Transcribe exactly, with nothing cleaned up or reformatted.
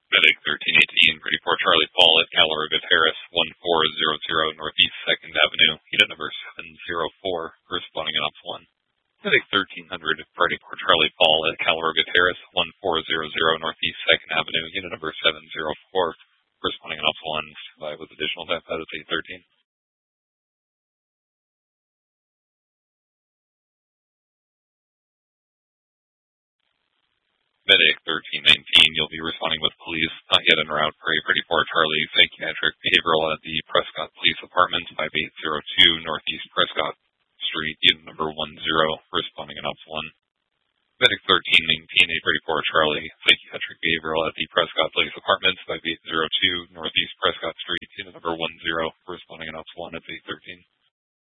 Medic thirteen eighteen, ready for Charlie Paul at Calorivet Harris, one four zero zero Northeast second Avenue, unit number seven zero four, responding in ops one. Medic thirteen hundred, ready for Charlie Paul at Calorivet Harris, one four zero zero Northeast second Avenue, unit number seven zero four, responding in ops one, by with additional tap out at eight thirteen. Medic thirteen nineteen, you'll be responding with police, not yet en route for a pretty poor Charlie psychiatric behavioral at the Prescott Police Apartments, five eight zero two Northeast Prescott Street, unit number one zero, responding in ops one. Medic thirteen nineteen, a pretty poor Charlie psychiatric behavioral at the Prescott Police Apartments, five eight zero two Northeast Prescott Street, unit number one zero, responding in ops one at eight thirteen.